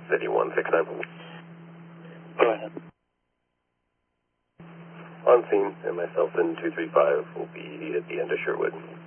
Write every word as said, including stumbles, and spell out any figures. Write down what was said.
City one six nine. Go ahead. On scene, and myself in two three five will be at the end of Sherwood.